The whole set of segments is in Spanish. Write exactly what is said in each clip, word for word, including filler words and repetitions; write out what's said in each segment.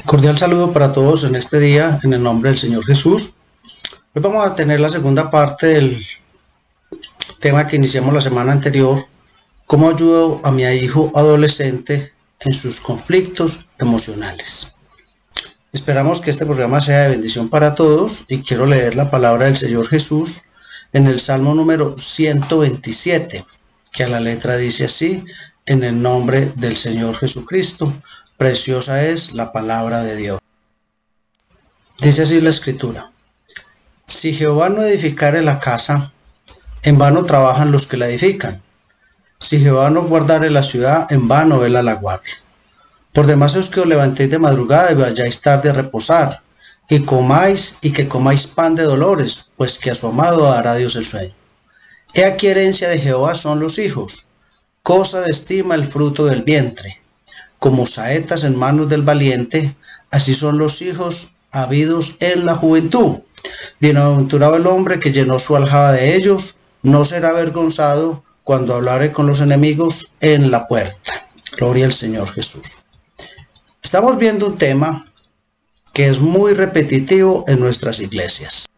Cordial saludo para todos en este día, en el nombre del Señor Jesús. Hoy vamos a tener la segunda parte del tema que iniciamos la semana anterior: cómo ayudo a mi hijo adolescente en sus conflictos emocionales. Esperamos que este programa sea de bendición para todos y quiero leer la palabra del Señor Jesús en el Salmo número ciento veintisiete, que a la letra dice así: en el nombre del Señor Jesucristo. Preciosa es la palabra de Dios. Dice así la escritura: si Jehová no edificare la casa, en vano trabajan los que la edifican. Si Jehová no guardare la ciudad, en vano vela la guardia. Por demás os que os levantéis de madrugada y vayáis tarde a reposar, y comáis y que comáis pan de dolores, pues que a su amado dará Dios el sueño. He aquí herencia de Jehová son los hijos, cosa de estima el fruto del vientre. Como saetas en manos del valiente, así son los hijos habidos en la juventud. Bienaventurado el hombre que llenó su aljaba de ellos, no será avergonzado cuando hablare con los enemigos en la puerta. Gloria al Señor Jesús. Estamos viendo un tema que es muy repetitivo en nuestras iglesias,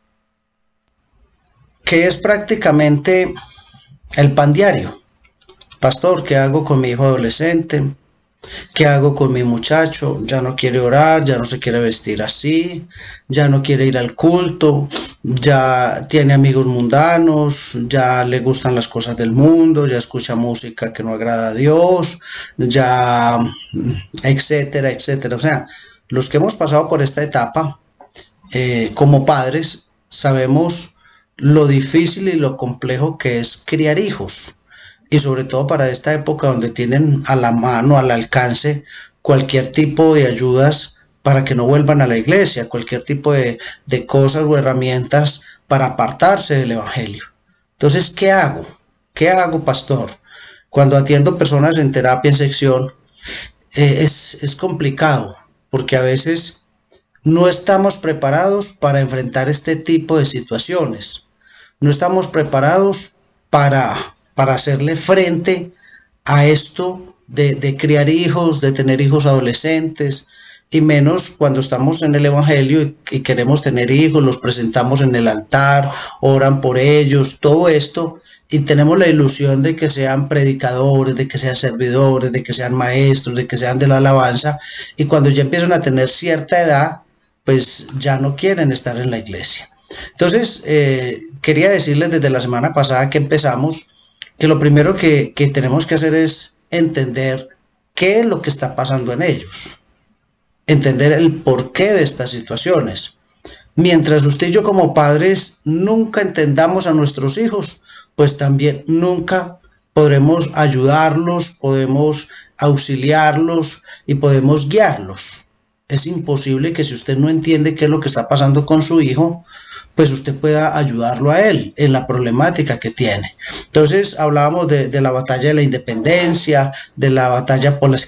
que es prácticamente el pan diario. Pastor, ¿qué hago con mi hijo adolescente? ¿Qué hago con mi muchacho? Ya no quiere orar, ya no se quiere vestir así, ya no quiere ir al culto, ya tiene amigos mundanos, ya le gustan las cosas del mundo, ya escucha música que no agrada a Dios, ya etcétera, etcétera. O sea, los que hemos pasado por esta etapa eh, como padres sabemos lo difícil y lo complejo que es criar hijos. Y sobre todo para esta época donde tienen a la mano, al alcance, cualquier tipo de ayudas para que no vuelvan a la iglesia, cualquier tipo de, de cosas o herramientas para apartarse del evangelio. Entonces, ¿qué hago? ¿Qué hago, pastor? Cuando atiendo personas en terapia, en sección, eh, es, es complicado, porque a veces no estamos preparados para enfrentar este tipo de situaciones. No estamos preparados para... para hacerle frente a esto de, de criar hijos, de tener hijos adolescentes, y menos cuando estamos en el evangelio y, y queremos tener hijos, los presentamos en el altar, oran por ellos, todo esto, y tenemos la ilusión de que sean predicadores, de que sean servidores, de que sean maestros, de que sean de la alabanza, y cuando ya empiezan a tener cierta edad, pues ya no quieren estar en la iglesia. Entonces, eh, quería decirles desde la semana pasada que empezamos, que lo primero que, que tenemos que hacer es entender qué es lo que está pasando en ellos, entender el porqué de estas situaciones. Mientras usted y yo como padres nunca entendamos a nuestros hijos, pues también nunca podremos ayudarlos, podemos auxiliarlos y podemos guiarlos. Es imposible que si usted no entiende qué es lo que está pasando con su hijo, pues usted pueda ayudarlo a él en la problemática que tiene. Entonces hablábamos de, de la batalla de la independencia, de la batalla por la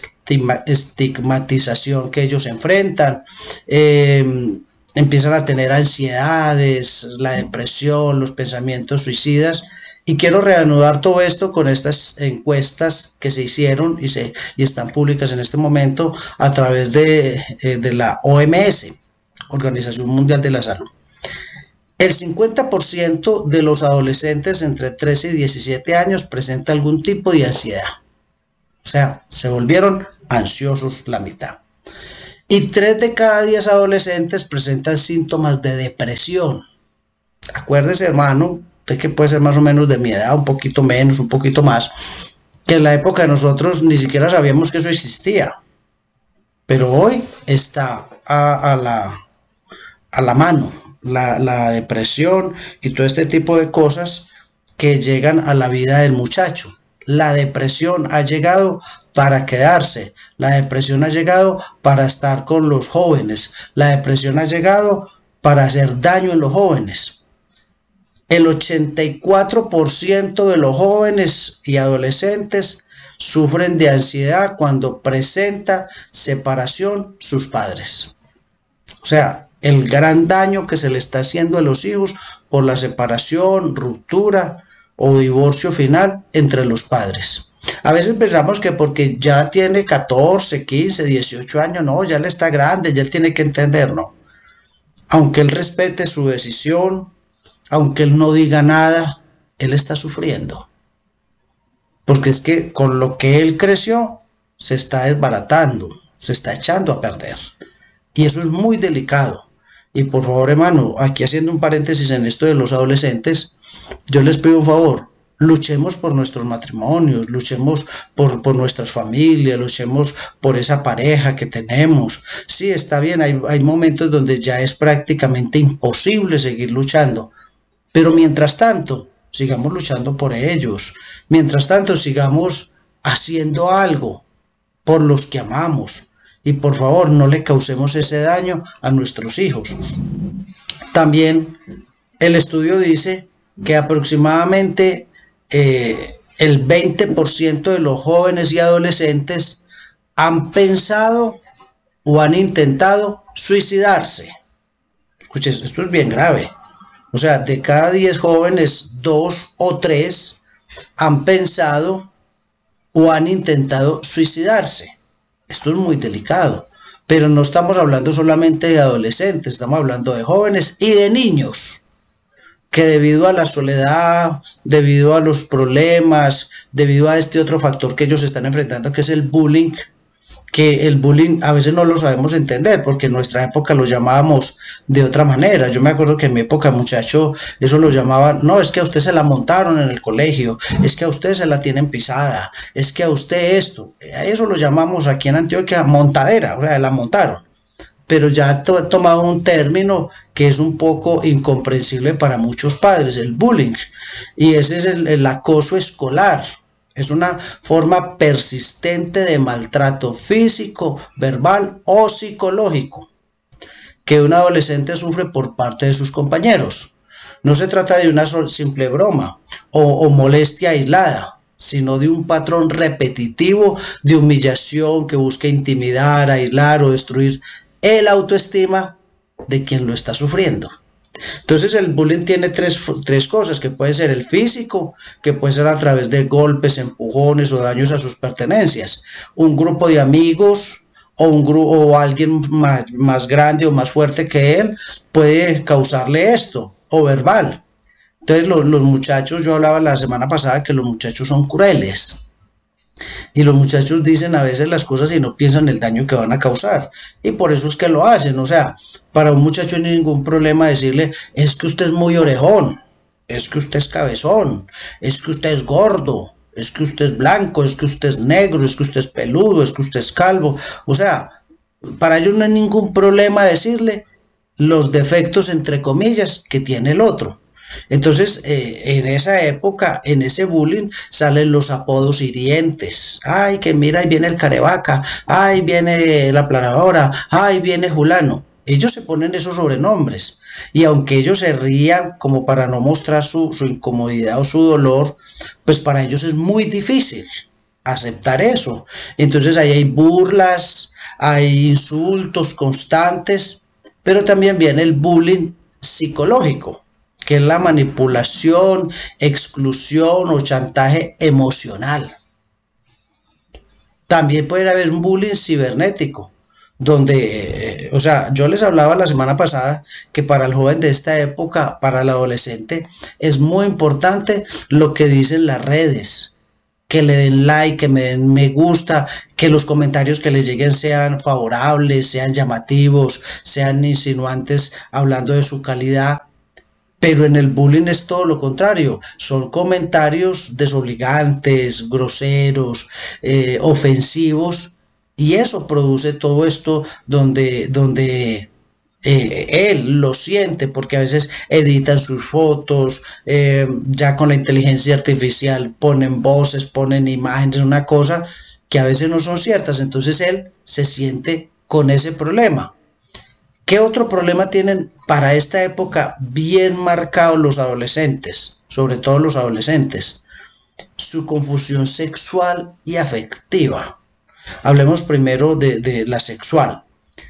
estigmatización que ellos enfrentan, eh, empiezan a tener ansiedades, la depresión, los pensamientos suicidas. Y quiero reanudar todo esto con estas encuestas que se hicieron y, se, y están públicas en este momento a través de, eh, de la O M S, Organización Mundial de la Salud. El cincuenta por ciento de los adolescentes entre trece y diecisiete años presenta algún tipo de ansiedad. O sea, se volvieron ansiosos la mitad. Y tres de cada diez adolescentes presentan síntomas de depresión. Acuérdese, hermano, usted que puede ser más o menos de mi edad, un poquito menos, un poquito más, que en la época de nosotros ni siquiera sabíamos que eso existía. Pero hoy está a, a, la, a la mano. La, la depresión y todo este tipo de cosas que llegan a la vida del muchacho. La depresión ha llegado para quedarse, la depresión ha llegado para estar con los jóvenes, la depresión ha llegado para hacer daño en los jóvenes. El ochenta y cuatro por ciento de los jóvenes y adolescentes sufren de ansiedad cuando presenta separación sus padres. O sea, el gran daño que se le está haciendo a los hijos por la separación, ruptura o divorcio final entre los padres. A veces pensamos que porque ya tiene catorce, quince, dieciocho años, no, ya él está grande, ya él tiene que entender, no. Aunque él respete su decisión, aunque él no diga nada, él está sufriendo. Porque es que con lo que él creció, se está desbaratando, se está echando a perder. Y eso es muy delicado. Y por favor, hermano, aquí haciendo un paréntesis en esto de los adolescentes, yo les pido un favor, luchemos por nuestros matrimonios, luchemos por, por nuestras familias, luchemos por esa pareja que tenemos. Sí, está bien, hay, hay momentos donde ya es prácticamente imposible seguir luchando, pero mientras tanto, sigamos luchando por ellos. Mientras tanto, sigamos haciendo algo por los que amamos. Y por favor, no le causemos ese daño a nuestros hijos. También el estudio dice que aproximadamente eh, el veinte por ciento de los jóvenes y adolescentes han pensado o han intentado suicidarse. Escuchen, esto es bien grave. O sea, de cada diez jóvenes, dos o tres han pensado o han intentado suicidarse. Esto es muy delicado, pero no estamos hablando solamente de adolescentes, estamos hablando de jóvenes y de niños, que debido a la soledad, debido a los problemas, debido a este otro factor que ellos están enfrentando, que es el bullying, que el bullying a veces no lo sabemos entender, porque en nuestra época lo llamábamos de otra manera. Yo me acuerdo que en mi época, muchacho, eso lo llamaban, no, es que a usted se la montaron en el colegio, es que a usted se la tienen pisada, es que a usted esto, a eso lo llamamos aquí en Antioquia montadera, o sea, la montaron. Pero ya he tomado un término que es un poco incomprensible para muchos padres, el bullying, y ese es el, el acoso escolar. Es una forma persistente de maltrato físico, verbal o psicológico que un adolescente sufre por parte de sus compañeros. No se trata de una simple broma o, o molestia aislada, sino de un patrón repetitivo de humillación que busca intimidar, aislar o destruir el autoestima de quien lo está sufriendo. Entonces el bullying tiene tres, tres cosas, que puede ser el físico, que puede ser a través de golpes, empujones o daños a sus pertenencias. Un grupo de amigos o, un grupo, o alguien más, más grande o más fuerte que él puede causarle esto, o verbal. Entonces los, los muchachos, yo hablaba la semana pasada que los muchachos son crueles. Y los muchachos dicen a veces las cosas y no piensan el daño que van a causar. Y por eso es que lo hacen. O sea, para un muchacho no hay ningún problema decirle, es que usted es muy orejón, es que usted es cabezón, es que usted es gordo, es que usted es blanco, es que usted es negro, es que usted es peludo, es que usted es calvo. O sea, para ellos no hay ningún problema decirle los defectos, entre comillas, que tiene el otro. Entonces, eh, en esa época, en ese bullying, salen los apodos hirientes. Ay, que mira, ahí viene el carevaca, ay, viene la planadora, ay, viene Julano. Ellos se ponen esos sobrenombres. Y aunque ellos se rían como para no mostrar su, su incomodidad o su dolor, pues para ellos es muy difícil aceptar eso. Entonces ahí hay burlas, hay insultos constantes, pero también viene el bullying psicológico, que es la manipulación, exclusión o chantaje emocional. También puede haber un bullying cibernético, donde, eh, o sea, yo les hablaba la semana pasada que para el joven de esta época, para el adolescente, es muy importante lo que dicen las redes, que le den like, que me den me gusta, que los comentarios que les lleguen sean favorables, sean llamativos, sean insinuantes hablando de su calidad. Pero en el bullying es todo lo contrario, son comentarios desobligantes, groseros, eh, ofensivos, y eso produce todo esto donde, donde eh, él lo siente, porque a veces editan sus fotos, eh, ya con la inteligencia artificial ponen voces, ponen imágenes, una cosa que a veces no son ciertas, entonces él se siente con ese problema. ¿Qué otro problema tienen para esta época bien marcados los adolescentes? Sobre todo los adolescentes. Su confusión sexual y afectiva. Hablemos primero de, de la sexual.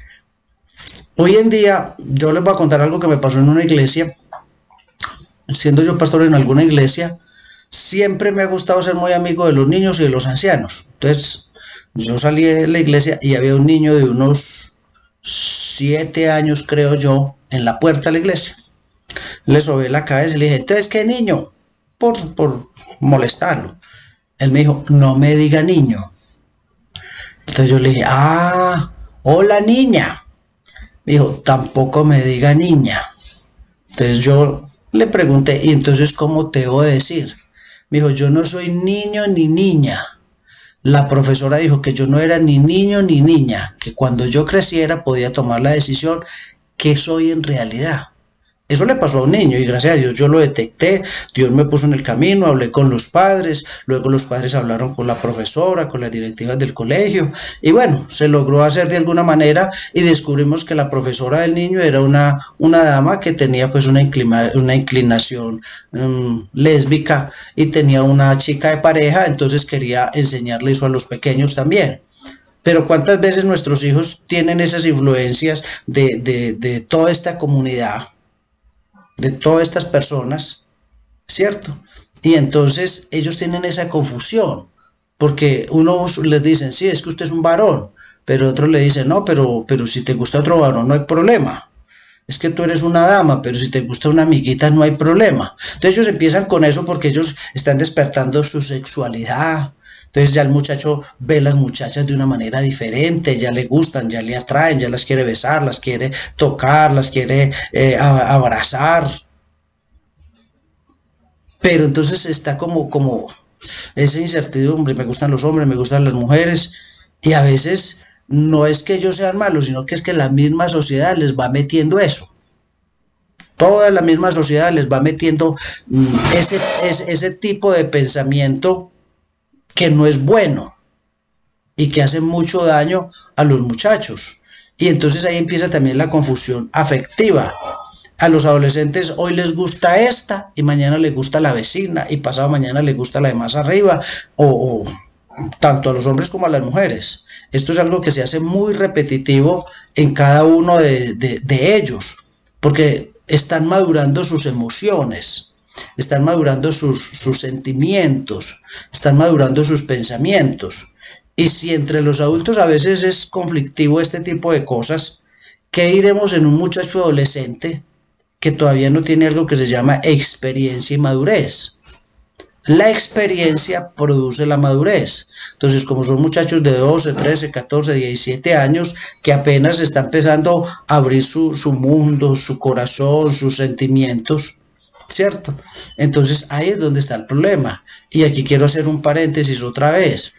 Hoy en día, yo les voy a contar algo que me pasó en una iglesia. Siendo yo pastor en alguna iglesia, Siempre me ha gustado ser muy amigo de los niños y de los ancianos. Entonces, yo salí de la iglesia y había un niño de unos siete años, creo yo, en la puerta de la iglesia. Le sobé la cabeza y le dije, entonces, ¿qué niño? Por, por molestarlo. Él me dijo, no me diga niño. Entonces yo le dije, ah, hola niña. Me dijo, tampoco me diga niña. Entonces yo le pregunté, ¿y entonces cómo te debo decir? Me dijo, yo no soy niño ni niña. La profesora dijo que yo no era ni niño ni niña, que cuando yo creciera podía tomar la decisión que soy en realidad. Eso le pasó a un niño y gracias a Dios yo lo detecté, Dios me puso en el camino, hablé con los padres, luego los padres hablaron con la profesora, con las directivas del colegio y bueno, se logró hacer de alguna manera y descubrimos que la profesora del niño era una, una dama que tenía pues una, inclina, una inclinación um, lésbica y tenía una chica de pareja, entonces quería enseñarle eso a los pequeños también. Pero ¿cuántas veces nuestros hijos tienen esas influencias de, de, de toda esta comunidad? De todas estas personas, ¿cierto? Y entonces ellos tienen esa confusión, porque unos les dicen, sí, es que usted es un varón, pero otros le dicen, no, pero, pero si te gusta otro varón no hay problema. Es que tú eres una dama, pero si te gusta una amiguita no hay problema. Entonces ellos empiezan con eso porque ellos están despertando su sexualidad. Entonces ya el muchacho ve a las muchachas de una manera diferente, ya le gustan, ya le atraen, ya las quiere besar, las quiere tocar, las quiere eh, abrazar. Pero entonces está como, como esa incertidumbre, me gustan los hombres, me gustan las mujeres, y a veces no es que ellos sean malos, sino que es que la misma sociedad les va metiendo eso. Toda la misma sociedad les va metiendo mm, ese, ese, ese tipo de pensamiento que no es bueno y que hace mucho daño a los muchachos. Y entonces ahí empieza también la confusión afectiva. A los adolescentes hoy les gusta esta y mañana les gusta la vecina y pasado mañana les gusta la de más arriba, o, o tanto a los hombres como a las mujeres. Esto es algo que se hace muy repetitivo en cada uno de, de, de ellos, porque están madurando sus emociones. Están madurando sus, sus sentimientos, están madurando sus pensamientos. Y si entre los adultos a veces es conflictivo este tipo de cosas, ¿qué diremos en un muchacho adolescente que todavía no tiene algo que se llama experiencia y madurez? La experiencia produce la madurez. Entonces, como son muchachos de doce, trece, catorce, diecisiete años que apenas están empezando a abrir su, su mundo, su corazón, sus sentimientos, ¿cierto? Entonces ahí es donde está el problema. Y aquí quiero hacer un paréntesis otra vez.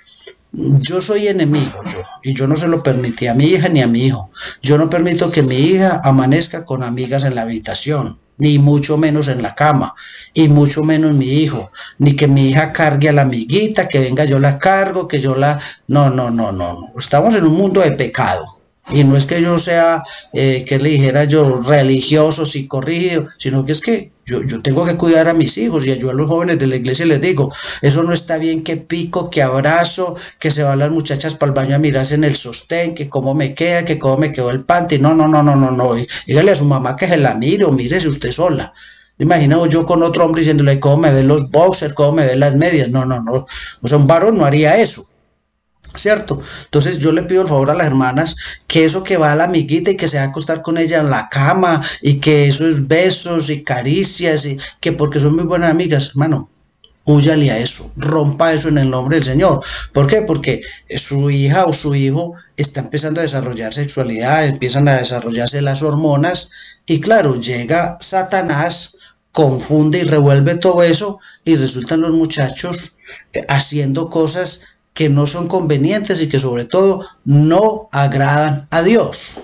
Yo soy enemigo, yo, y yo no se lo permití a mi hija ni a mi hijo. Yo no permito que mi hija amanezca con amigas en la habitación, ni mucho menos en la cama, y mucho menos mi hijo, ni que mi hija cargue a la amiguita, que venga yo la cargo, que yo la... No, no, no, no. Estamos en un mundo de pecado. Y no es que yo sea, eh, que le dijera yo, religioso, psicorrígido, sino que es que yo, yo tengo que cuidar a mis hijos y yo a los jóvenes de la iglesia les digo, eso no está bien que pico, que abrazo, que se van las muchachas para el baño a mirarse en el sostén, que cómo me queda, que cómo me quedó el panty. No, no, no, no, no, no. Dígale a su mamá que se la mire o mírese usted sola. Imagina yo con otro hombre diciéndole cómo me ven los boxers, cómo me ven las medias. No, no, no. O sea, un varón no haría eso. ¿Cierto? Entonces yo le pido el favor a las hermanas que eso que va a la amiguita y que se va a acostar con ella en la cama y que eso es besos y caricias y que porque son muy buenas amigas, hermano, húyale a eso, rompa eso en el nombre del Señor. ¿Por qué? Porque su hija o su hijo está empezando a desarrollar sexualidad, empiezan a desarrollarse las hormonas y claro, llega Satanás, confunde y revuelve todo eso y resultan los muchachos haciendo cosas que no son convenientes y que sobre todo no agradan a Dios,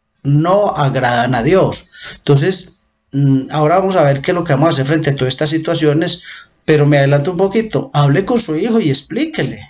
no agradan a Dios. Entonces, ahora vamos a ver qué es lo que vamos a hacer frente a todas estas situaciones, pero me adelanto un poquito. Hable con su hijo y explíquele,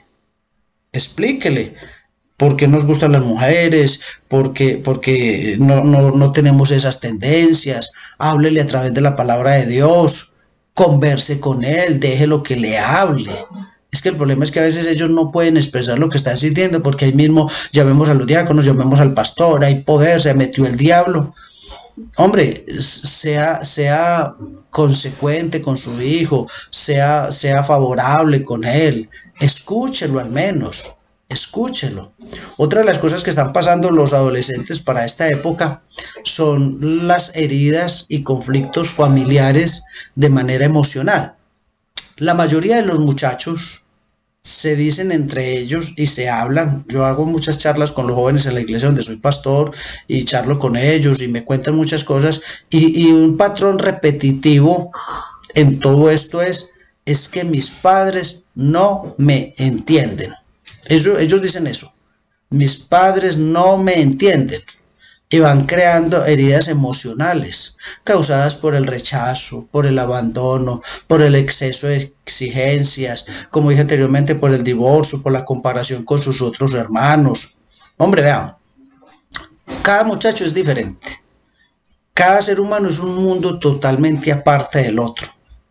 explíquele por qué nos gustan las mujeres, porque, porque no, no, no tenemos esas tendencias. Háblele a través de la palabra de Dios, converse con él, déjelo que le hable. Es que el problema es que a veces ellos no pueden expresar lo que están sintiendo porque ahí mismo llamemos a los diáconos, llamemos al pastor, hay poder, se metió el diablo. hombre, sea, sea consecuente con su hijo, sea, sea favorable con él, escúchelo al menos, escúchelo. Otra de las cosas que están pasando los adolescentes para esta época son las heridas y conflictos familiares de manera emocional. La mayoría de los muchachos se dicen entre ellos y se hablan. Yo hago muchas charlas con los jóvenes en la iglesia donde soy pastor y charlo con ellos y me cuentan muchas cosas y, y un patrón repetitivo en todo esto es, es que mis padres no me entienden. Ellos, ellos dicen eso, mis padres no me entienden. Y van creando heridas emocionales causadas por el rechazo, por el abandono, por el exceso de exigencias, como dije anteriormente, por el divorcio, por la comparación con sus otros hermanos. Hombre, vean, cada muchacho es diferente. Cada ser humano es un mundo totalmente aparte del otro.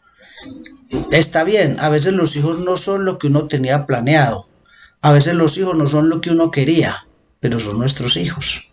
Está bien, a veces los hijos no son lo que uno tenía planeado. A veces los hijos no son lo que uno quería, pero son nuestros hijos.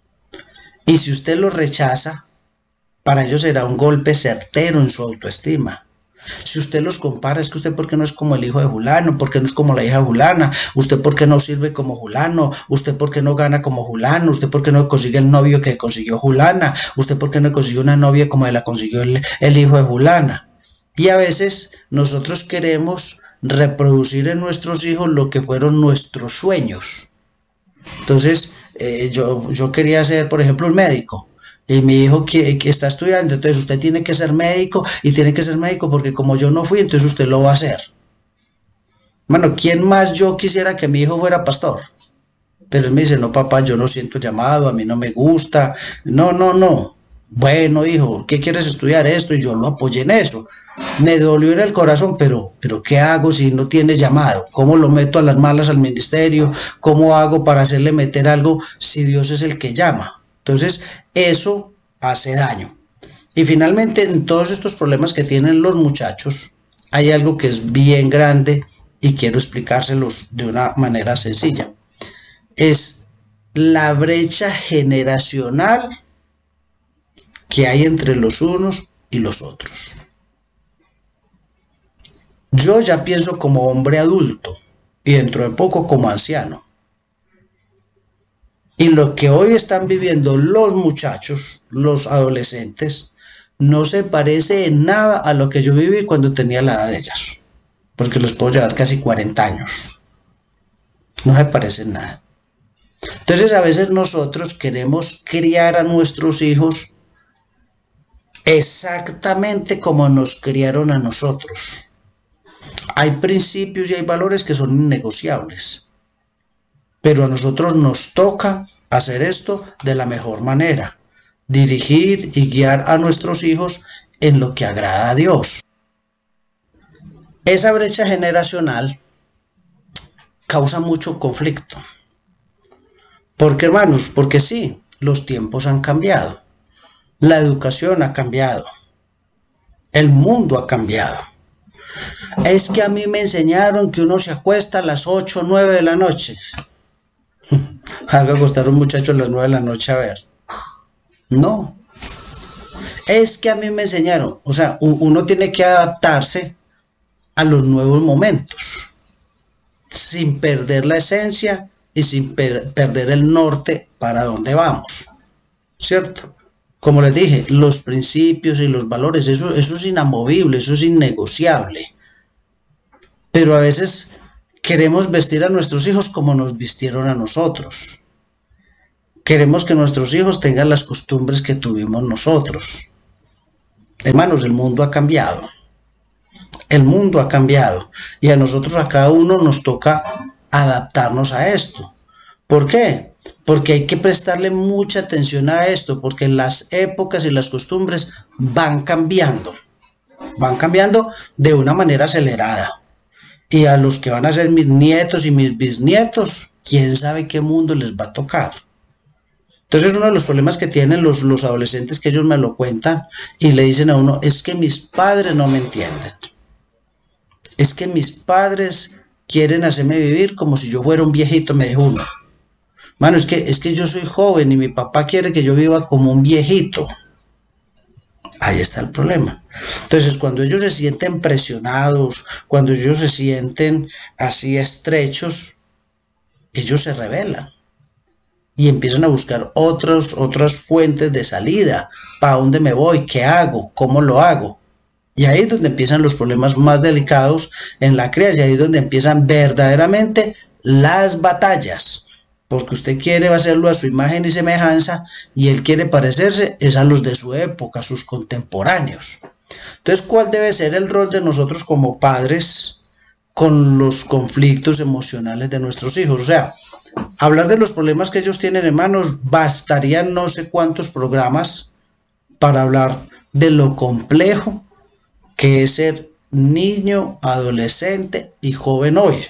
Y si usted los rechaza, para ellos será un golpe certero en su autoestima. Si usted los compara, es que usted por qué no es como el hijo de fulano, por qué no es como la hija de fulana, usted por qué no sirve como fulano, usted por qué no gana como fulano, usted por qué no consigue el novio que consiguió fulana, usted por qué no consiguió una novia como la consiguió el, el hijo de fulana. Y a veces nosotros queremos reproducir en nuestros hijos lo que fueron nuestros sueños. Entonces, eh, yo, yo quería ser, por ejemplo, un médico. Y mi hijo que, que está estudiando, entonces usted tiene que ser médico y tiene que ser médico porque como yo no fui, entonces usted lo va a hacer. Bueno, ¿quién más yo quisiera que mi hijo fuera pastor? Pero él me dice, no papá, yo no siento llamado, a mí no me gusta. No, no, no. Bueno, hijo, ¿qué quieres estudiar esto? Y yo lo apoyé en eso. Me dolió en el corazón, pero, pero ¿qué hago si no tiene llamado? ¿Cómo lo meto a las malas al ministerio? ¿Cómo hago para hacerle meter algo si Dios es el que llama? Entonces, eso hace daño. Y finalmente, en todos estos problemas que tienen los muchachos, hay algo que es bien grande y quiero explicárselos de una manera sencilla. Es la brecha generacional que hay entre los unos y los otros. Yo ya pienso como hombre adulto y dentro de poco como anciano. Y lo que hoy están viviendo los muchachos, los adolescentes, no se parece en nada a lo que yo viví cuando tenía la edad de ellas. Porque los puedo llevar casi cuarenta años. No se parece en nada. Entonces a veces nosotros queremos criar a nuestros hijos exactamente como nos criaron a nosotros. Hay principios y hay valores que son innegociables, pero a nosotros nos toca hacer esto de la mejor manera, dirigir y guiar a nuestros hijos en lo que agrada a Dios. Esa brecha generacional causa mucho conflicto. ¿Por qué, hermanos? Porque sí, los tiempos han cambiado, la educación ha cambiado, el mundo ha cambiado. Es que a mí me enseñaron que uno se acuesta a las ocho o nueve de la noche. Haga acostar a un muchacho a las nueve de la noche a ver. No. Es que a mí me enseñaron. O sea, uno tiene que adaptarse a los nuevos momentos, sin perder la esencia y sin per perder el norte para dónde vamos. ¿Cierto? Como les dije, los principios y los valores, eso, eso es inamovible, eso es innegociable. Pero a veces queremos vestir a nuestros hijos como nos vistieron a nosotros. Queremos que nuestros hijos tengan las costumbres que tuvimos nosotros. Hermanos, el mundo ha cambiado. El mundo ha cambiado. Y a nosotros, a cada uno, nos toca adaptarnos a esto. ¿Por qué? Porque hay que prestarle mucha atención a esto, porque las épocas y las costumbres van cambiando. Van cambiando de una manera acelerada. Y a los que van a ser mis nietos y mis bisnietos, quién sabe qué mundo les va a tocar. Entonces uno de los problemas que tienen los, los adolescentes, que ellos me lo cuentan y le dicen a uno, es que mis padres no me entienden. Es que mis padres quieren hacerme vivir como si yo fuera un viejito, me dijo uno. Mano, es que, es que yo soy joven y mi papá quiere que yo viva como un viejito. Ahí está el problema. Entonces, cuando ellos se sienten presionados, cuando ellos se sienten así estrechos, ellos se rebelan y empiezan a buscar otros, otras fuentes de salida. ¿Para dónde me voy? ¿Qué hago? ¿Cómo lo hago? Y ahí es donde empiezan los problemas más delicados en la crianza, y ahí es donde empiezan verdaderamente las batallas. Porque usted quiere hacerlo a su imagen y semejanza, y él quiere parecerse es a los de su época, sus contemporáneos. Entonces, ¿cuál debe ser el rol de nosotros como padres con los conflictos emocionales de nuestros hijos? O sea, hablar de los problemas que ellos tienen, hermanos, bastarían no sé cuántos programas para hablar de lo complejo que es ser niño, adolescente y joven hoy.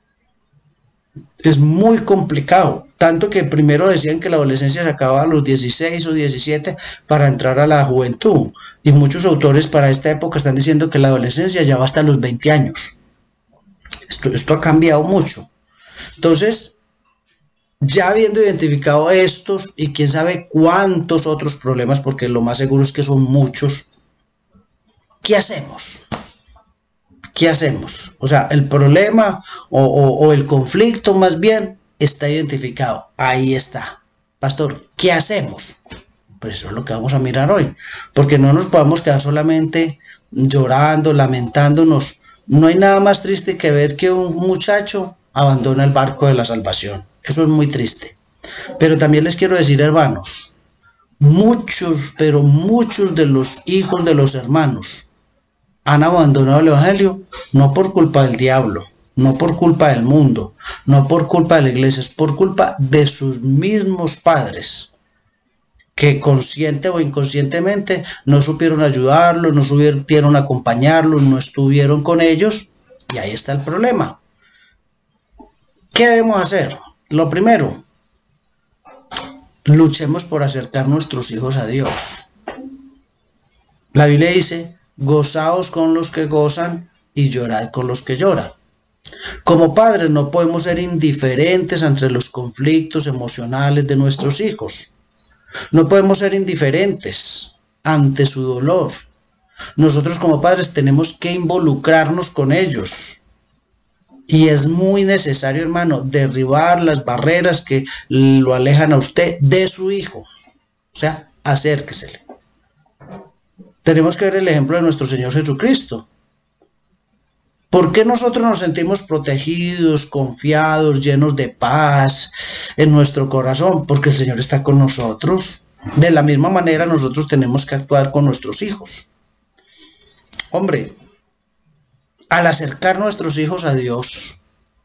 Es muy complicado, tanto que primero decían que la adolescencia se acababa a los dieciséis o diecisiete para entrar a la juventud, y muchos autores para esta época están diciendo que la adolescencia ya va hasta los veinte años. Esto, esto ha cambiado mucho. Entonces, ya habiendo identificado estos y quién sabe cuántos otros problemas, porque lo más seguro es que son muchos, ¿qué hacemos? ¿Qué hacemos? O sea, el problema o, o, o el conflicto más bien está identificado. Ahí está. Pastor, ¿qué hacemos? Pues eso es lo que vamos a mirar hoy. Porque no nos podemos quedar solamente llorando, lamentándonos. No hay nada más triste que ver que un muchacho abandona el barco de la salvación. Eso es muy triste. Pero también les quiero decir, hermanos, muchos, pero muchos de los hijos de los hermanos han abandonado el evangelio no por culpa del diablo, no por culpa del mundo, no por culpa de la iglesia, es por culpa de sus mismos padres, que consciente o inconscientemente no supieron ayudarlos, no supieron acompañarlos, no estuvieron con ellos, y ahí está el problema. ¿Qué debemos hacer? Lo primero, luchemos por acercar nuestros hijos a Dios. La Biblia dice: gozaos con los que gozan y llorad con los que lloran. Como padres no podemos ser indiferentes ante los conflictos emocionales de nuestros hijos. No podemos ser indiferentes ante su dolor. Nosotros como padres tenemos que involucrarnos con ellos. Y es muy necesario, hermano, derribar las barreras que lo alejan a usted de su hijo. O sea, acérquesele. Tenemos que ver el ejemplo de nuestro Señor Jesucristo. ¿Por qué nosotros nos sentimos protegidos, confiados, llenos de paz en nuestro corazón? Porque el Señor está con nosotros. De la misma manera nosotros tenemos que actuar con nuestros hijos. Hombre, al acercar nuestros hijos a Dios,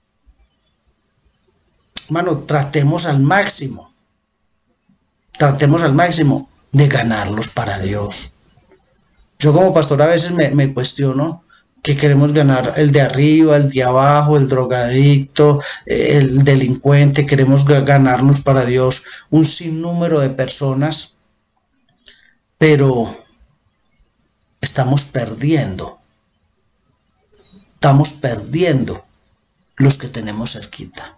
hermano, tratemos al máximo, tratemos al máximo de ganarlos para Dios. Yo como pastor a veces me, me cuestiono que queremos ganar el de arriba, el de abajo, el drogadicto, el delincuente, queremos ganarnos para Dios un sinnúmero de personas, pero estamos perdiendo, estamos perdiendo los que tenemos cerquita.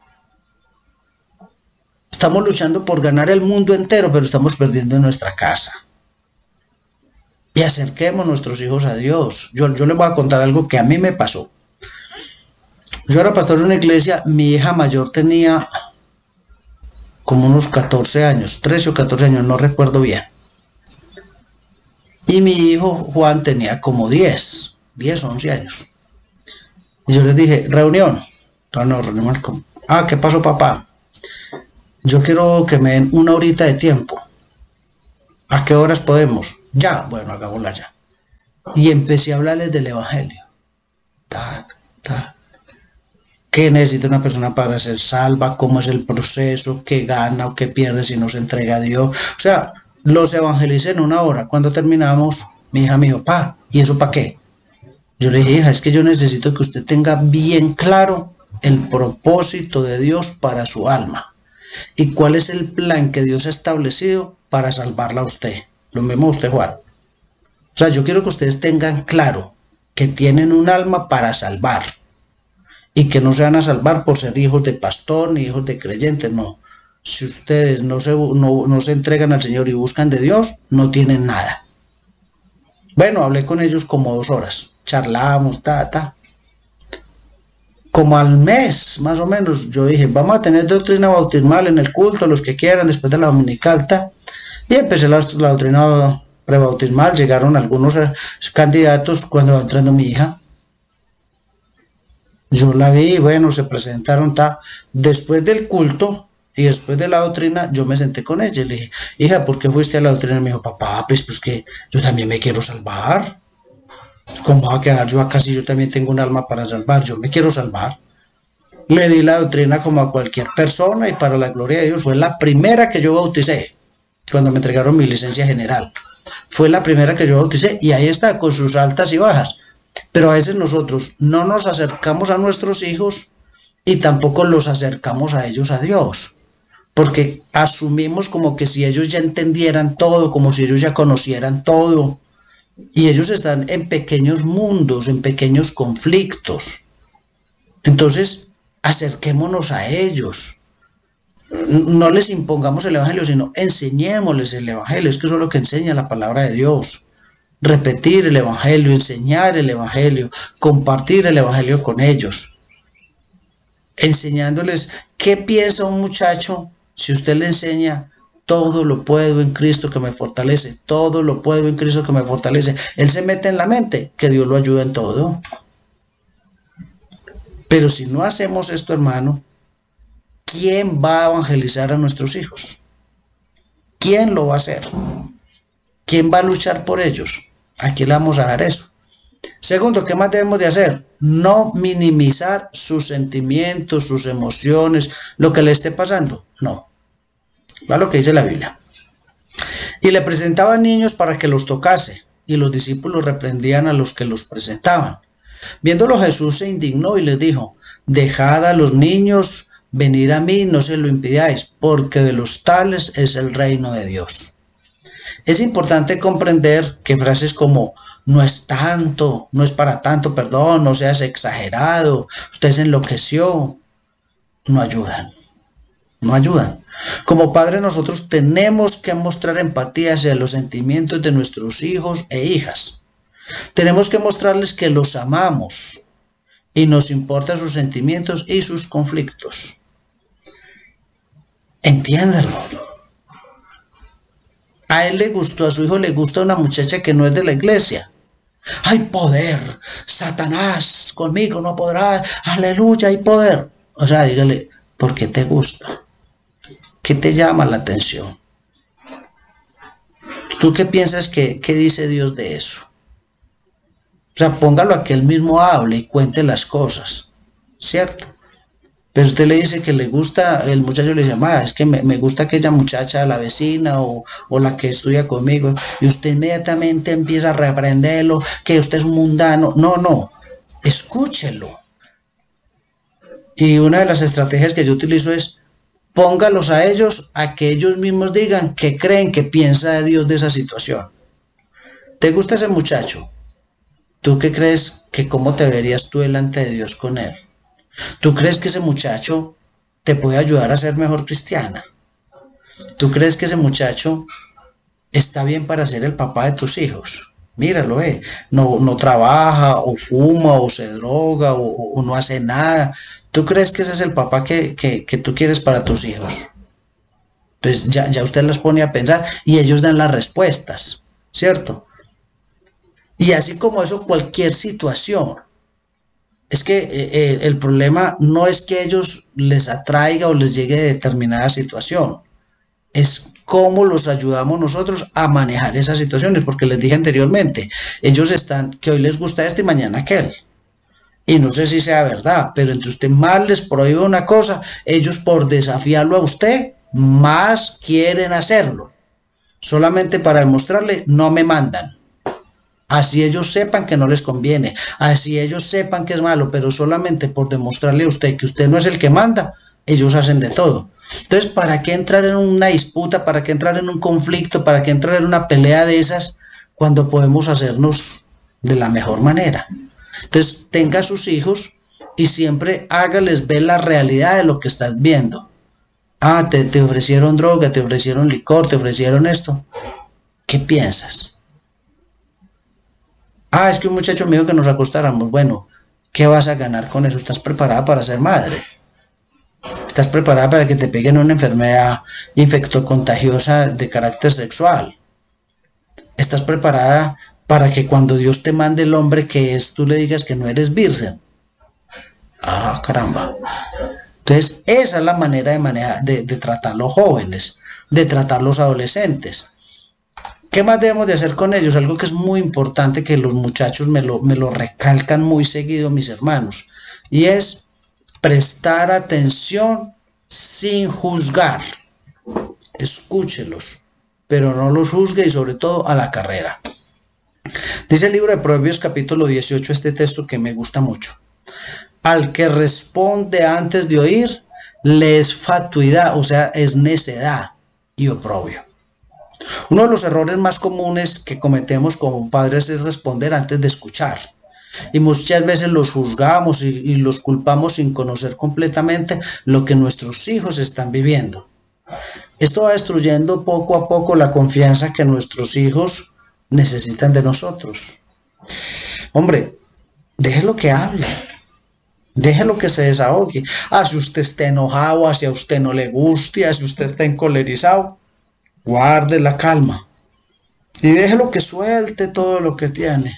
Estamos luchando por ganar el mundo entero, pero estamos perdiendo en nuestra casa. Y acerquemos nuestros hijos a Dios. Yo, yo les voy a contar algo que a mí me pasó. Yo era pastor de una iglesia, mi hija mayor tenía como unos catorce años, trece o catorce años, no recuerdo bien. Y mi hijo Juan tenía como diez, diez o once años. Y yo les dije, reunión. No, no, reunión. Ah, ¿qué pasó, papá? Yo quiero que me den una horita de tiempo. ¿A qué horas podemos? Ya, bueno, hagámosla ya. Y empecé a hablarles del evangelio. Tac, tac. ¿Qué necesita una persona para ser salva? ¿Cómo es el proceso? ¿Qué gana o qué pierde si no se entrega a Dios? O sea, los evangelicé en una hora. Cuando terminamos, mi hija me dijo, pa, ¿y eso para qué? Yo le dije, hija, es que yo necesito que usted tenga bien claro el propósito de Dios para su alma. ¿Y cuál es el plan que Dios ha establecido para salvarla a usted? Lo mismo usted, Juan. O sea, yo quiero que ustedes tengan claro que tienen un alma para salvar. Y que no se van a salvar por ser hijos de pastor ni hijos de creyentes, no. si ustedes no se, no, no se entregan al Señor y buscan de Dios, no tienen nada. Bueno, hablé con ellos como dos horas, charlamos, ta, ta. Como al mes, más o menos, yo dije, vamos a tener doctrina bautismal en el culto, los que quieran, después de la dominical, ta. Y empecé la, la doctrina prebautismal, llegaron algunos eh, candidatos cuando va entrando mi hija. Yo la vi, bueno, se presentaron, ta. Después del culto y después de la doctrina, yo me senté con ella y le dije, hija, ¿por qué fuiste a la doctrina? Y me dijo, papá, pues, pues que yo también me quiero salvar. ¿Cómo va a quedar yo acá si yo también tengo un alma para salvar? Yo me quiero salvar. Le di la doctrina como a cualquier persona y para la gloria de Dios fue la primera que yo bauticé cuando me entregaron mi licencia general. Fue la primera que yo bauticé y ahí está, con sus altas y bajas. Pero a veces nosotros no nos acercamos a nuestros hijos y tampoco los acercamos a ellos a Dios. Porque asumimos como que si ellos ya entendieran todo, como si ellos ya conocieran todo. Y ellos están en pequeños mundos, en pequeños conflictos. Entonces, acerquémonos a ellos. No les impongamos el evangelio, sino enseñémosles el evangelio. Es que eso es lo que enseña la palabra de Dios. Repetir el evangelio, enseñar el evangelio, compartir el evangelio con ellos. Enseñándoles qué piensa un muchacho si usted le enseña todo lo puedo en Cristo que me fortalece, todo lo puedo en Cristo que me fortalece. Él se mete en la mente que Dios lo ayuda en todo. Pero si no hacemos esto, hermano, ¿quién va a evangelizar a nuestros hijos? ¿Quién lo va a hacer? ¿Quién va a luchar por ellos? ¿A quién le vamos a dar eso? Segundo, ¿qué más debemos de hacer? No minimizar sus sentimientos, sus emociones, lo que le esté pasando. No. Va lo que dice la Biblia. Y le presentaban niños para que los tocase, y los discípulos reprendían a los que los presentaban. Viéndolo, Jesús se indignó y les dijo, dejad a los niños venir a mí, no se lo impidáis, porque de los tales es el reino de Dios. Es importante comprender que frases como no es tanto, no es para tanto, perdón, no seas exagerado, usted se enloqueció, no ayudan, no ayudan. Como padres nosotros tenemos que mostrar empatía hacia los sentimientos de nuestros hijos e hijas. Tenemos que mostrarles que los amamos y nos importan sus sentimientos y sus conflictos. Entiéndanlo. A él le gustó, a su hijo le gusta una muchacha que no es de la iglesia. Hay poder, Satanás conmigo no podrá, aleluya, hay poder. O sea, dígale, ¿por qué te gusta? ¿Qué te llama la atención? ¿Tú qué piensas que, qué dice Dios de eso? O sea, póngalo a que él mismo hable y cuente las cosas, ¿cierto? Pero usted le dice que le gusta, el muchacho le dice, ah, es que me, me gusta aquella muchacha, la vecina o, o la que estudia conmigo, y usted inmediatamente empieza a reprenderlo, que usted es un mundano. No, no, escúchelo. Y una de las estrategias que yo utilizo es, póngalos a ellos a que ellos mismos digan qué creen que piensa de Dios de esa situación. ¿Te gusta ese muchacho? ¿Tú qué crees que cómo te verías tú delante de Dios con él? ¿Tú crees que ese muchacho te puede ayudar a ser mejor cristiana? ¿Tú crees que ese muchacho está bien para ser el papá de tus hijos? Míralo, eh. no, no trabaja, o fuma, o se droga, o, o no hace nada. ¿Tú crees que ese es el papá que, que, que tú quieres para tus hijos? Entonces ya, ya usted los pone a pensar y ellos dan las respuestas, ¿cierto? Y así como eso, cualquier situación. Es que eh, el problema no es que ellos les atraiga o les llegue determinada situación. Es cómo los ayudamos nosotros a manejar esas situaciones, porque les dije anteriormente, ellos están, que hoy les gusta este y mañana aquel. Y no sé si sea verdad, pero entre usted más les prohíbe una cosa, ellos por desafiarlo a usted, más quieren hacerlo. Solamente para demostrarle, no me mandan. Así ellos sepan que no les conviene, así ellos sepan que es malo, pero solamente por demostrarle a usted que usted no es el que manda, ellos hacen de todo. Entonces, ¿para qué entrar en una disputa? ¿Para qué entrar en un conflicto? ¿Para qué entrar en una pelea de esas cuando podemos hacernos de la mejor manera? Entonces, tenga a sus hijos y siempre hágales ver la realidad de lo que están viendo. Ah, te, te ofrecieron droga, te ofrecieron licor, te ofrecieron esto. ¿Qué piensas? Ah, es que un muchacho me dijo que nos acostáramos. Bueno, ¿qué vas a ganar con eso? ¿Estás preparada para ser madre? ¿Estás preparada para que te peguen una enfermedad infectocontagiosa de carácter sexual? ¿Estás preparada para que cuando Dios te mande el hombre que es, tú le digas que no eres virgen? Ah, caramba. Entonces, esa es la manera de, manejar, de, de tratar los jóvenes, de tratar los adolescentes. ¿Qué más debemos de hacer con ellos? Algo que es muy importante, que los muchachos me lo, me lo recalcan muy seguido, mis hermanos, y es prestar atención sin juzgar. Escúchelos, pero no los juzgue, y sobre todo a la carrera. Dice el libro de Proverbios capítulo dieciocho, este texto que me gusta mucho. Al que responde antes de oír, le es fatuidad, o sea, es necedad y oprobio. Uno de los errores más comunes que cometemos como padres es responder antes de escuchar. Y muchas veces los juzgamos y, y los culpamos sin conocer completamente lo que nuestros hijos están viviendo. Esto va destruyendo poco a poco la confianza que nuestros hijos necesitan de nosotros. Hombre, déjelo que hable. Déjelo que se desahogue. Ah, si usted está enojado, si a usted no le guste, si usted está encolerizado, guarde la calma y déjelo que suelte todo lo que tiene.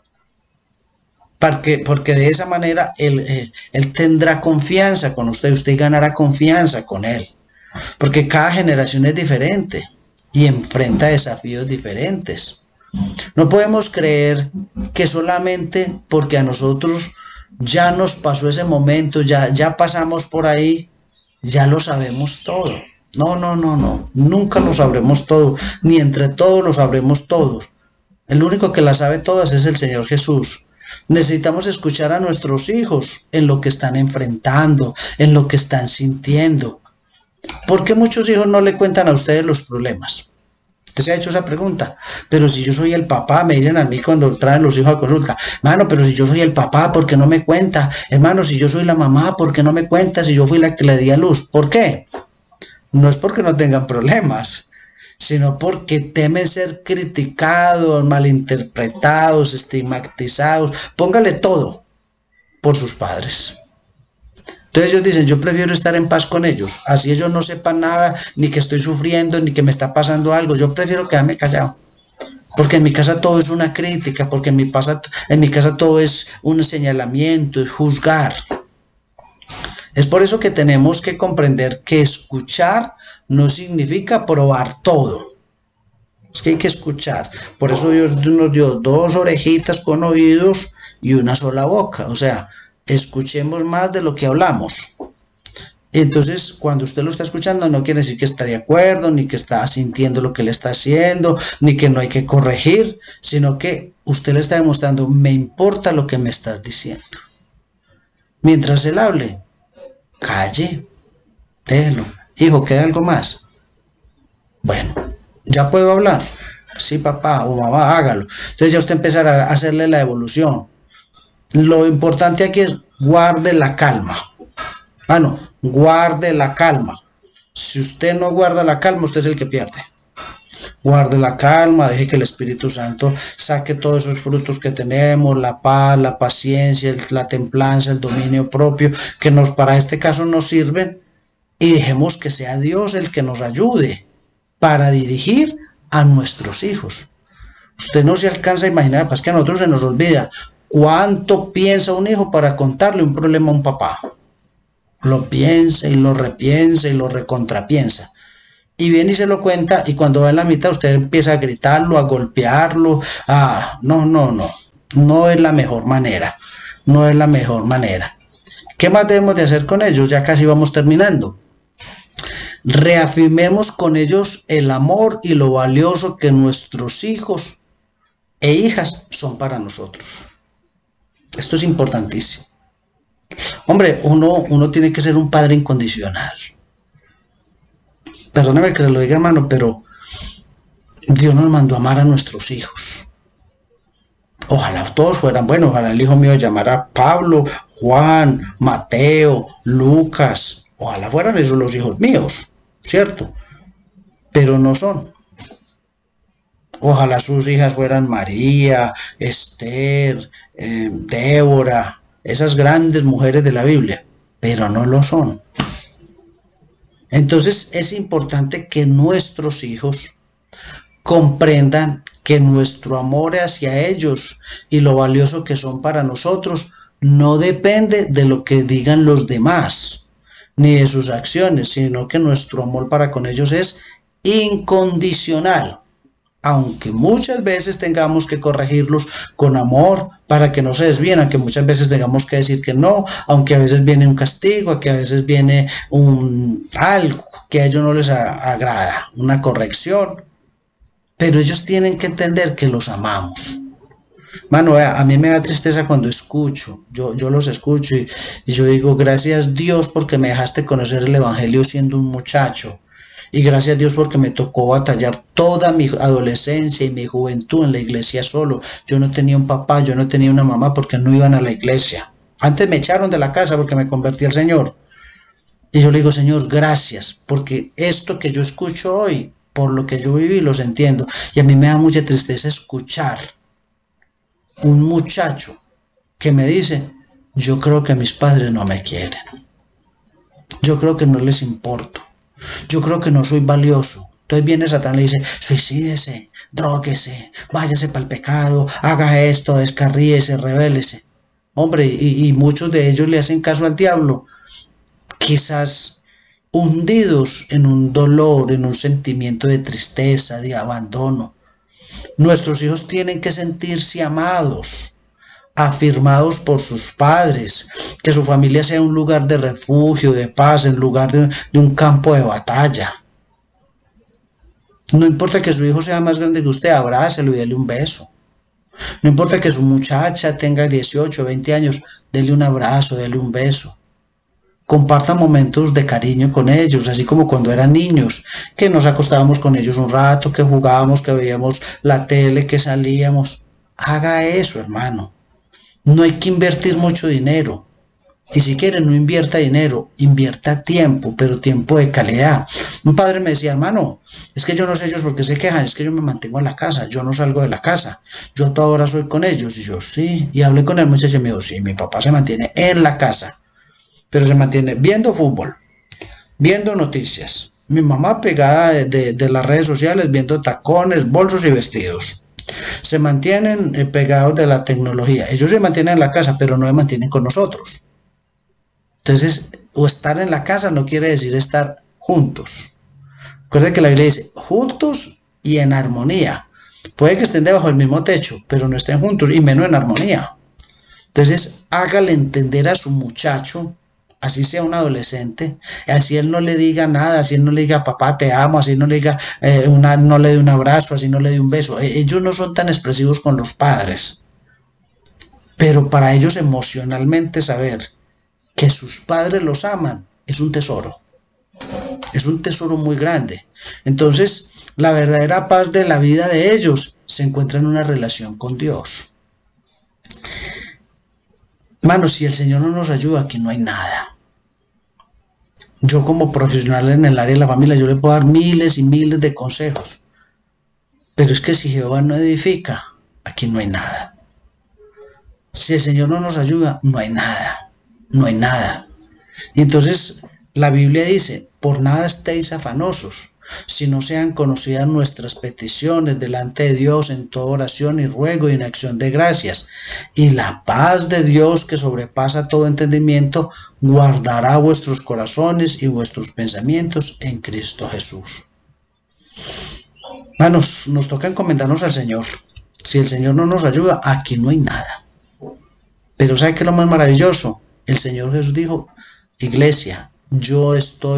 Porque, porque de esa manera él, él, él tendrá confianza con usted, usted ganará confianza con él. Porque cada generación es diferente y enfrenta desafíos diferentes. No podemos creer que solamente porque a nosotros ya nos pasó ese momento, ya, ya pasamos por ahí, ya lo sabemos todo. No, no, no, no, nunca lo sabremos todo, ni entre todos lo sabremos todos. El único que la sabe todas es el Señor Jesús. Necesitamos escuchar a nuestros hijos en lo que están enfrentando, en lo que están sintiendo. ¿Por qué muchos hijos no le cuentan a ustedes los problemas? Usted se ha hecho esa pregunta. Pero si yo soy el papá, me dicen a mí cuando traen los hijos a consulta, hermano, pero si yo soy el papá, ¿por qué no me cuenta? Hermano, si yo soy la mamá, ¿por qué no me cuenta? Si yo fui la que le di a luz. ¿Por qué? No es porque no tengan problemas, sino porque temen ser criticados, malinterpretados, estigmatizados. Póngale todo por sus padres. Entonces ellos dicen, yo prefiero estar en paz con ellos, así ellos no sepan nada, ni que estoy sufriendo, ni que me está pasando algo. Yo prefiero quedarme callado, porque en mi casa todo es una crítica, porque en mi, pasa, en mi casa todo es un señalamiento, es juzgar. Es por eso que tenemos que comprender que escuchar no significa probar todo. Es que hay que escuchar. Por eso Dios nos dio dos orejitas con oídos y una sola boca. O sea, escuchemos más de lo que hablamos. Entonces, cuando usted lo está escuchando, no quiere decir que está de acuerdo, ni que está sintiendo lo que le está haciendo, ni que no hay que corregir, sino que usted le está demostrando, me importa lo que me estás diciendo. Mientras él hable, calle, déjelo. Hijo, ¿queda algo más? Bueno, ¿ya puedo hablar? Sí, papá o mamá, hágalo. Entonces ya usted empezará a hacerle la evolución. Lo importante aquí es guarde la calma. Ah, no, guarde la calma. Si usted no guarda la calma, usted es el que pierde. Guarde la calma, deje que el Espíritu Santo saque todos esos frutos que tenemos, la paz, la paciencia, la templanza, el dominio propio, que nos para este caso nos sirven, y dejemos que sea Dios el que nos ayude para dirigir a nuestros hijos. Usted no se alcanza a imaginar, pues que a nosotros se nos olvida cuánto piensa un hijo para contarle un problema a un papá. Lo piensa y lo repiensa y lo recontrapiensa. Y viene y se lo cuenta, y cuando va en la mitad usted empieza a gritarlo, a golpearlo. Ah, no, no, no. No es la mejor manera. No es la mejor manera. ¿Qué más debemos de hacer con ellos? Ya casi vamos terminando. Reafirmemos con ellos el amor y lo valioso que nuestros hijos e hijas son para nosotros. Esto es importantísimo. Hombre, uno, uno tiene que ser un padre incondicional. Perdóneme que se lo diga, hermano, pero Dios nos mandó a amar a nuestros hijos. Ojalá todos fueran buenos, ojalá el hijo mío llamara Pablo, Juan, Mateo, Lucas, ojalá fueran esos los hijos míos. ¿cierto? Pero no son. Ojalá sus hijas fueran María, Esther, eh, Débora, esas grandes mujeres de la Biblia, pero no lo son. Entonces es importante que nuestros hijos comprendan que nuestro amor hacia ellos y lo valioso que son para nosotros no depende de lo que digan los demás, ni de sus acciones, sino que nuestro amor para con ellos es incondicional. Aunque muchas veces tengamos que corregirlos con amor para que no se desvíen, aunque muchas veces tengamos que decir que no, aunque a veces viene un castigo, aunque a veces viene un algo que a ellos no les agrada, una corrección, pero ellos tienen que entender que los amamos. Mano, a mí me da tristeza cuando escucho, yo, yo los escucho y, y yo digo, gracias Dios porque me dejaste conocer el evangelio siendo un muchacho. Y gracias a Dios porque me tocó batallar toda mi adolescencia y mi juventud en la iglesia solo. Yo no tenía un papá, yo no tenía una mamá porque no iban a la iglesia. Antes me echaron de la casa porque me convertí al Señor. Y yo le digo, Señor, gracias, porque esto que yo escucho hoy, por lo que yo viví, los entiendo. Y a mí me da mucha tristeza escuchar un muchacho que me dice, yo creo que mis padres no me quieren. Yo creo que no les importo. Yo creo que no soy valioso. Entonces viene Satán y le dice, suicídese, dróguese, váyase para el pecado, haga esto, descarríese, rebélese. Hombre, y, y muchos de ellos le hacen caso al diablo, quizás hundidos en un dolor, en un sentimiento de tristeza, de abandono. Nuestros hijos tienen que sentirse amados, afirmados por sus padres, que su familia sea un lugar de refugio, de paz, en lugar de, de un campo de batalla. No importa que su hijo sea más grande que usted, abrácelo y dele un beso. No importa que su muchacha tenga dieciocho, veinte años, dele un abrazo, dele un beso. Comparta momentos de cariño con ellos, así como cuando eran niños, que nos acostábamos con ellos un rato, que jugábamos, que veíamos la tele, que salíamos. Haga eso, hermano. No hay que invertir mucho dinero. Y si quiere, no invierta dinero, invierta tiempo, pero tiempo de calidad. Un padre me decía, hermano, es que yo no sé ellos por qué se quejan, es que yo me mantengo en la casa, yo no salgo de la casa, yo a toda hora soy con ellos. Y yo, sí, y hablé con el muchacho y me dijo, sí, mi papá se mantiene en la casa, pero se mantiene viendo fútbol, viendo noticias. Mi mamá pegada de, de, de las redes sociales, viendo tacones, bolsos y vestidos. Se mantienen eh, pegados de la tecnología. Ellos se mantienen en la casa, pero no se mantienen con nosotros. Entonces, o estar en la casa no quiere decir estar juntos. Recuerden que la Biblia dice, juntos y en armonía. Puede que estén debajo del mismo techo, pero no estén juntos y menos en armonía. Entonces, hágale entender a su muchacho, así sea un adolescente, así él no le diga nada, así él no le diga papá te amo, así no le diga eh, una, no le dé un abrazo, así no le dé un beso. Ellos no son tan expresivos con los padres, pero para ellos emocionalmente saber que sus padres los aman es un tesoro, es un tesoro muy grande. Entonces la verdadera paz de la vida de ellos se encuentra en una relación con Dios. Hermanos, si el Señor no nos ayuda, aquí no hay nada. Yo como profesional en el área de la familia, yo le puedo dar miles y miles de consejos. Pero es que si Jehová no edifica, aquí no hay nada. Si el Señor no nos ayuda, no hay nada. No hay nada. Y entonces la Biblia dice, por nada estéis afanosos, si no sean conocidas nuestras peticiones delante de Dios en toda oración y ruego y en acción de gracias. Y la paz de Dios que sobrepasa todo entendimiento, guardará vuestros corazones y vuestros pensamientos en Cristo Jesús. Hermanos, nos toca encomendarnos al Señor. Si el Señor no nos ayuda, aquí no hay nada. Pero ¿sabe qué es lo más maravilloso? El Señor Jesús dijo, iglesia, yo estoy